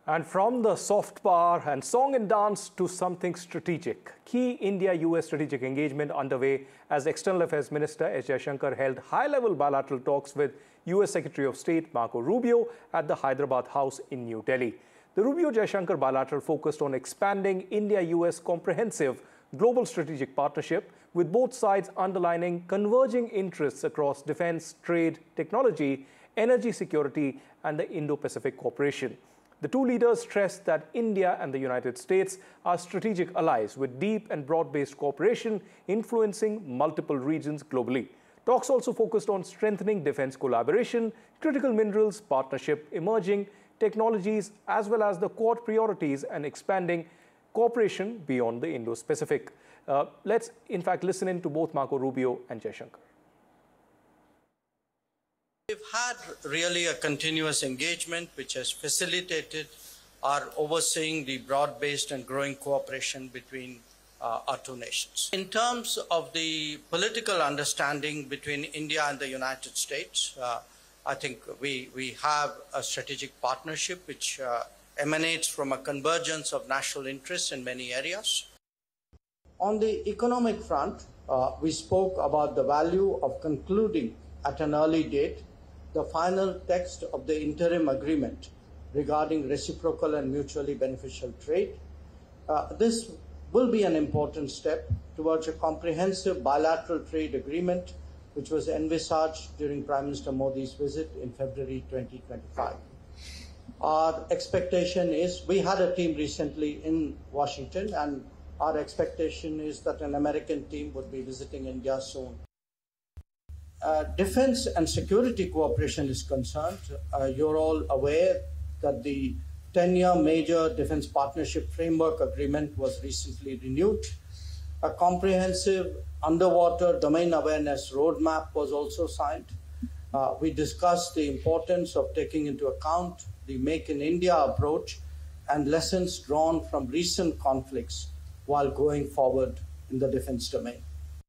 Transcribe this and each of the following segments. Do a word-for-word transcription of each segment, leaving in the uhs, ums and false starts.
And from the soft power and song and dance to something strategic, key India-U S strategic engagement underway as External Affairs Minister S. Jaishankar held high-level bilateral talks with U S Secretary of State Marco Rubio at the Hyderabad House in New Delhi. The Rubio-Jaishankar bilateral focused on expanding India-U S comprehensive global strategic partnership, with both sides underlining converging interests across defense, trade, technology, energy security, and the Indo-Pacific cooperation. The two leaders stressed that India and the United States are strategic allies with deep and broad-based cooperation influencing multiple regions globally. Talks also focused on strengthening defense collaboration, critical minerals partnership, emerging technologies, as well as the Quad priorities and expanding cooperation beyond the Indo-Pacific. Uh, let's, in fact, listen in to both Marco Rubio and Jaishankar. We've had really a continuous engagement which has facilitated our overseeing the broad-based and growing cooperation between uh, our two nations. In terms of the political understanding between India and the United States, uh, I think we, we have a strategic partnership which uh, emanates from a convergence of national interests in many areas. On the economic front, uh, we spoke about the value of concluding at an early date the final text of the interim agreement regarding reciprocal and mutually beneficial trade. Uh, this will be an important step towards a comprehensive bilateral trade agreement which was envisaged during Prime Minister Modi's visit in February twenty twenty-five. Our expectation is, we had a team recently in Washington, and our expectation is that an American team would be visiting India soon. Uh, defense and security cooperation is concerned, uh, you're all aware that the ten-year major defense partnership framework agreement was recently renewed. A comprehensive underwater domain awareness roadmap was also signed. Uh, we discussed the importance of taking into account the Make in India approach and lessons drawn from recent conflicts while going forward in the defense domain.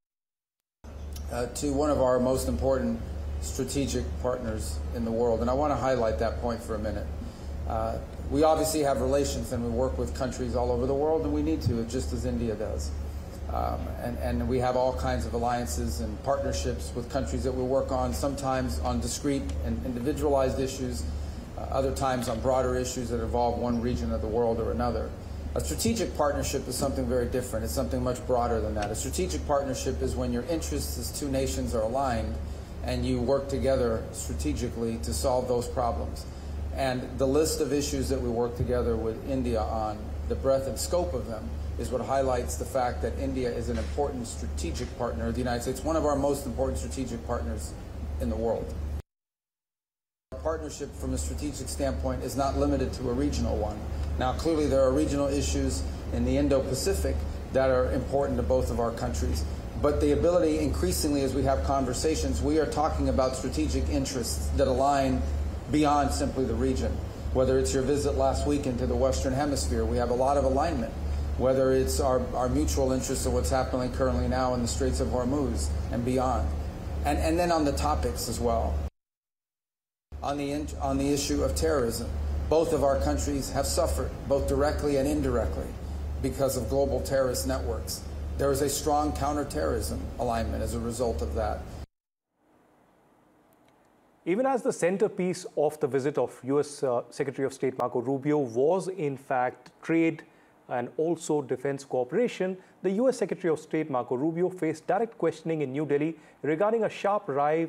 Uh, to one of our most important strategic partners in the world. And I want to highlight that point for a minute. Uh, we obviously have relations and we work with countries all over the world, and we need to, just as India does. Um, and, and we have all kinds of alliances and partnerships with countries that we work on, sometimes on discrete and individualized issues, uh, other times on broader issues that involve one region of the world or another. A strategic partnership is something very different. It's something much broader than that. A strategic partnership is when your interests as two nations are aligned and you work together strategically to solve those problems. And the list of issues that we work together with India on, the breadth and scope of them, is what highlights the fact that India is an important strategic partner of the United States, one of our most important strategic partners in the world. Our partnership from a strategic standpoint is not limited to a regional one. Now, clearly there are regional issues in the Indo-Pacific that are important to both of our countries. But the ability, increasingly as we have conversations, we are talking about strategic interests that align beyond simply the region. Whether it's your visit last week into the Western Hemisphere, we have a lot of alignment. Whether it's our, our mutual interest in what's happening currently now in the Straits of Hormuz and beyond. And, and then on the topics as well. On the, on the issue of terrorism. Both of our countries have suffered, both directly and indirectly, because of global terrorist networks. There is a strong counterterrorism alignment as a result of that. Even as the centerpiece of the visit of U S Uh, Secretary of State Marco Rubio was, in fact, trade and also defense cooperation, the U S Secretary of State Marco Rubio faced direct questioning in New Delhi regarding a sharp rise